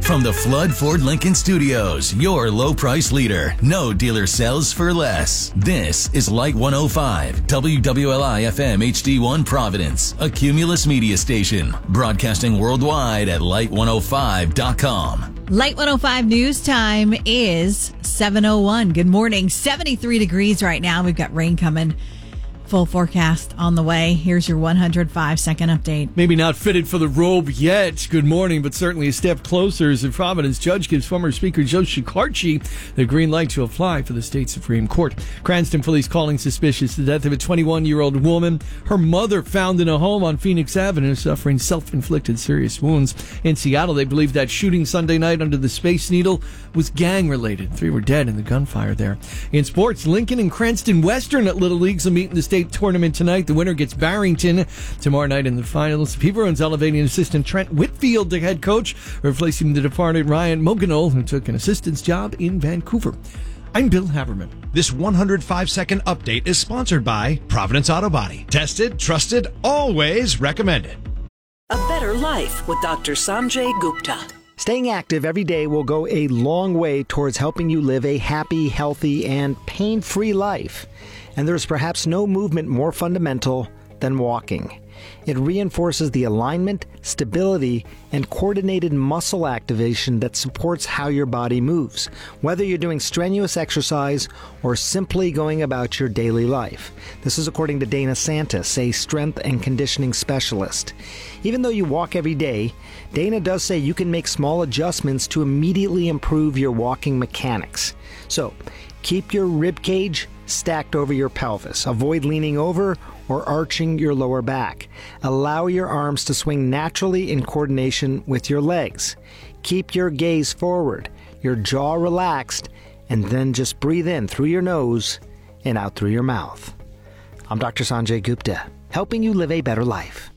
From the Flood Ford Lincoln Studios, your low price leader. No dealer sells for less. This is Light 105, WWLI FM HD1 Providence, a Cumulus media station, broadcasting worldwide at light105.com. Light 105 news time is 7:01. Good morning. 73 degrees right now. We've got rain coming. Full forecast on the way. Here's your 105-second update. Maybe not fitted for the robe yet. Good morning, but certainly a step closer as the Providence judge gives former Speaker Joe Shekarchi the green light to apply for the state Supreme Court. Cranston police calling suspicious the death of a 21-year-old woman. Her mother found in a home on Phoenix Avenue suffering self-inflicted serious wounds. In Seattle, they believe that shooting Sunday night under the Space Needle was gang-related. 3 were dead in the gunfire there. In sports, Lincoln and Cranston Western at Little Leagues will meet in the state tournament tonight. The winner gets Barrington tomorrow night in the finals. Peabody's elevating assistant Trent Whitfield to head coach, replacing the departed Ryan Moganole, who took an assistant's job in Vancouver. I'm Bill Haberman. This 105-second update is sponsored by Providence Auto Body. Tested, trusted, always recommended. A better life with Dr. Sanjay Gupta. Staying active every day will go a long way towards helping you live a happy, healthy, and pain-free life. And there is perhaps no movement more fundamental than walking. It reinforces the alignment, stability, and coordinated muscle activation that supports how your body moves, whether you're doing strenuous exercise or simply going about your daily life. This is according to Dana Santis, a strength and conditioning specialist. Even though you walk every day, Dana does say you can make small adjustments to immediately improve your walking mechanics. So, keep your rib cage stacked over your pelvis. Avoid leaning over or arching your lower back. Allow your arms to swing naturally in coordination with your legs. Keep your gaze forward, your jaw relaxed, and then just breathe in through your nose and out through your mouth. I'm Dr. Sanjay Gupta, helping you live a better life.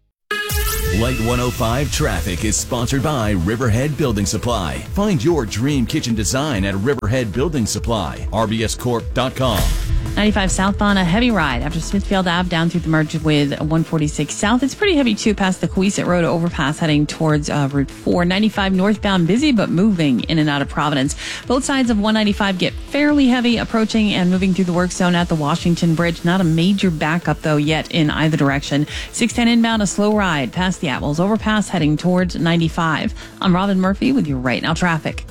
Light 105 traffic is sponsored by Riverhead Building Supply. Find your dream kitchen design at Riverhead Building Supply, rbscorp.com. 95 southbound, a heavy ride after Smithfield Ave down through the merge with 146 south. It's pretty heavy too past the Cohasset Road overpass heading towards Route 4. 95 northbound, busy but moving in and out of Providence. Both sides of 195 get fairly heavy approaching and moving through the work zone at the Washington Bridge. Not a major backup though yet in either direction. 610 inbound, a slow ride past the Apples overpass heading towards 95. I'm Robin Murphy with your Right Now traffic.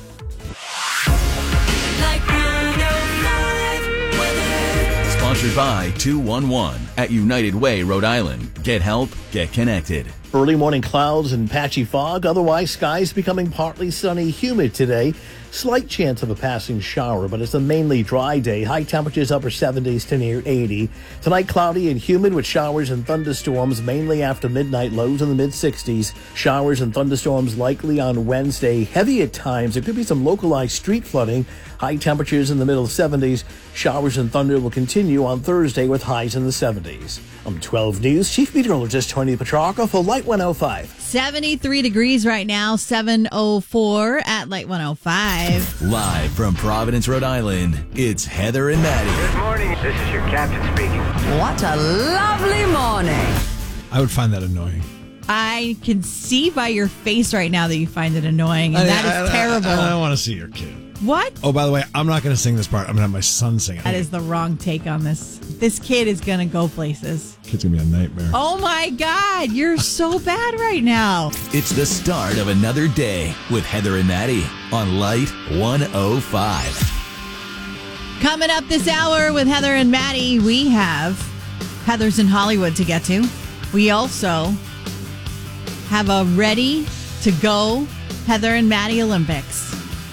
Sponsored by 211 at United Way, Rhode Island. Get help, get connected. Early morning clouds and patchy fog. Otherwise, skies becoming partly sunny, humid today. Slight chance of a passing shower, but it's a mainly dry day. High temperatures upper 70s to near 80. Tonight, cloudy and humid with showers and thunderstorms, mainly after midnight. Lows in the mid-60s. Showers and thunderstorms likely on Wednesday. Heavy at times. There could be some localized street flooding. High temperatures in the middle 70s. Showers and thunder will continue on Thursday with highs in the 70s. I'm 12 News Chief Meteorologist Tony Petrarca for Light 105. 73 degrees right now, 7:04 at Light 105. Live from Providence, Rhode Island, it's Heather and Maddie. Good morning. This is your captain speaking. What a lovely morning. I would find that annoying. I can see by your face right now that you find it annoying, and that is terrible. I don't want to see your kid. What? Oh, by the way, I'm not going to sing this part. I'm going to have my son sing it. That is the wrong take on this. This kid is going to go places. Kid's going to be a nightmare. Oh, my God. You're so bad right now. It's the start of another day with Heather and Maddie on Light 105. Coming up this hour with Heather and Maddie, we have Heather's in Hollywood to get to. We also have a ready-to-go Heather and Maddie Olympics.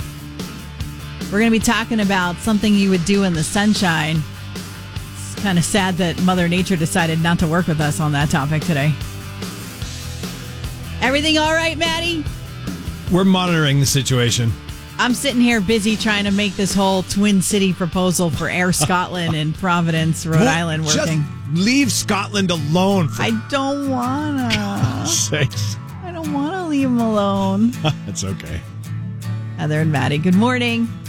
We're going to be talking about something you would do in the sunshine. It's kind of sad that Mother Nature decided not to work with us on that topic today. Everything all right, Maddie? We're monitoring the situation. I'm sitting here busy trying to make this whole Twin City proposal for Air Scotland in Providence, Rhode Island working. Just leave Scotland alone. I don't want to. Sakes. I don't want to leave him alone. It's okay. Heather and Maddie, good morning.